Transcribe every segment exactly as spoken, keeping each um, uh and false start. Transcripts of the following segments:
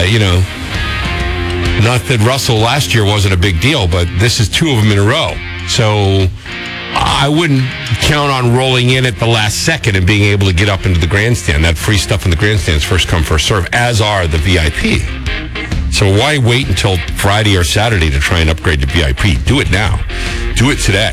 you know, not that Russell last year wasn't a big deal, but this is two of them in a row. So I wouldn't count on rolling in at the last second and being able to get up into the grandstand. That free stuff in the grandstand is first come, first serve, as are the V I P. So why wait until Friday or Saturday to try and upgrade to V I P? Do it now. Do it today.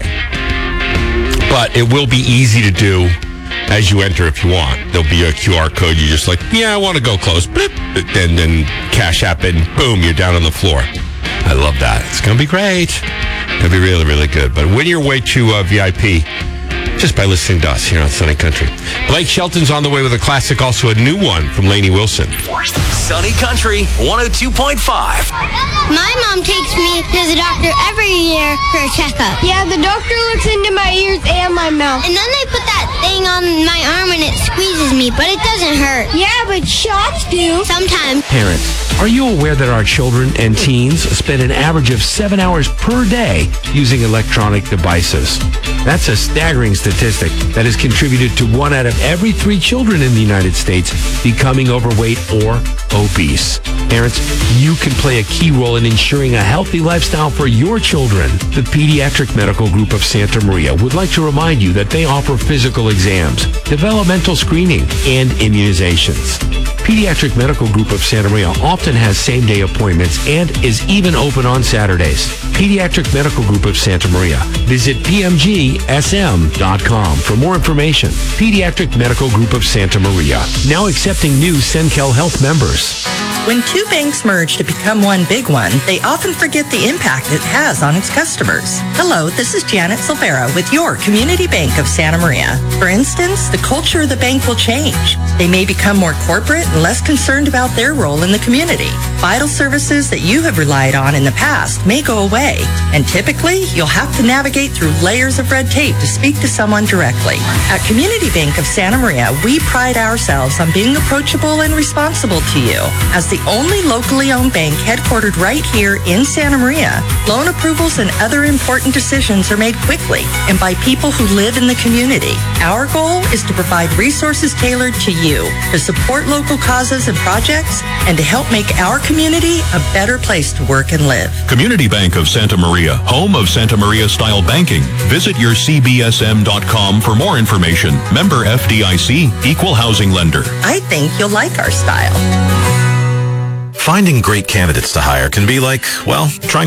But it will be easy to do as you enter if you want. There'll be a Q R code. You're just like, yeah, I want to go close. And then Cash App and boom, you're down on the floor. I love that. It's going to be great. It's going to be really, really good. But win your way to uh, V I P just by listening to us here on Sunny Country. Blake Shelton's on the way with a classic, also a new one from Lainey Wilson. Sunny Country one oh two point five. My mom takes me to the doctor every year for a checkup. Yeah, the doctor looks into my ears and my mouth. And then they put that thing on my arm and it squeezes me, but it doesn't hurt. Yeah, but shots do. Sometimes. Parents, are you aware that our children and teens spend an average of seven hours per day using electronic devices? That's a staggering statistic that has contributed to one out of every three children in the United States becoming overweight or obese. Parents, you can play a key role in ensuring a healthy lifestyle for your children. The Pediatric Medical Group of Santa Maria would like to remind you that they offer physical exams, developmental screening, and immunizations. Pediatric Medical Group of Santa Maria often has same-day appointments and is even open on Saturdays. Pediatric Medical Group of Santa Maria. Visit p m g s m dot com for more information. Pediatric Medical Group of Santa Maria. Now accepting new Senkel Health members. When two banks merge to become one big one, they often forget the impact it has on its customers. Hello, this is Janet Silvera with your Community Bank of Santa Maria. For instance, the culture of the bank will change. They may become more corporate and less concerned about their role in the community. Vital services that you have relied on in the past may go away, and typically you'll have to navigate through layers of red tape to speak to someone directly. At Community Bank of Santa Maria, we pride ourselves on being approachable and responsible to you. As the only locally owned bank headquartered right here in Santa Maria, loan approvals and other important decisions are made quickly and by people who live in the community. Our goal is to provide resources tailored to you, to support local causes and projects, and to help make our community a better place to work and live. Community Bank of Santa Maria, home of Santa Maria style banking. Visit your c b s m dot com for more information. Member F D I C, equal housing lender. I think you'll like our style. Finding great candidates to hire can be like, well, trying